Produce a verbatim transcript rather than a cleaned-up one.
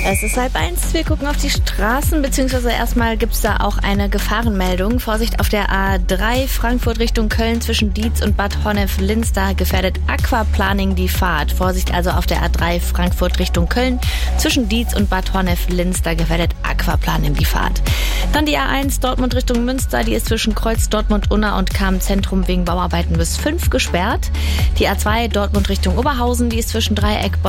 Es ist halb eins, wir gucken auf die Straßen, beziehungsweise erstmal gibt es da auch eine Gefahrenmeldung. Vorsicht auf der A drei Frankfurt Richtung Köln zwischen Dietz und Bad Honnef-Linz, da gefährdet Aquaplaning die Fahrt. Vorsicht also auf der A drei Frankfurt Richtung Köln zwischen Dietz und Bad Honnef-Linz, da gefährdet Aquaplaning die Fahrt. Dann die A eins Dortmund Richtung Münster, die ist zwischen Kreuz Dortmund-Unna und Cham-Zentrum wegen Bauarbeiten bis fünf gesperrt. Die A zwei Dortmund Richtung Oberhausen, die ist zwischen Dreieck